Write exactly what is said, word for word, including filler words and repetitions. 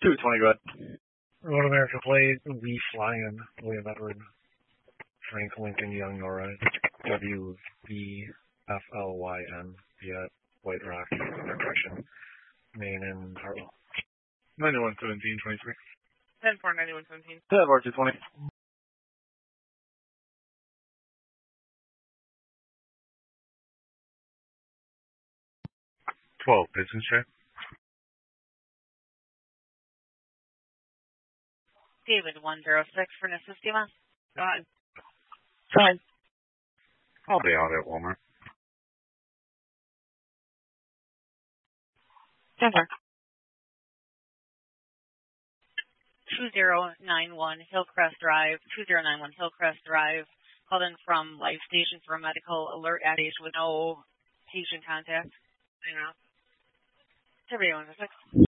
two twenty, go ahead. Road America Plate, We Flying, William Edward, Frank Lincoln Young Norad, W V F L Y N, Viet, White Rock, Correction, Maine and Hartwell. ninety-one seventeen twenty-three. ten four ninety-one seventeen. ten four two twenty. twelve business check. David one zero six for Nesistima. Go ahead. Fine. I'll be out at Walmart. Denver. two zero nine one Hillcrest Drive, two zero nine one Hillcrest Drive. Called in from Life Station for a medical alert activation with no patient contact. Hang on. Everybody one six.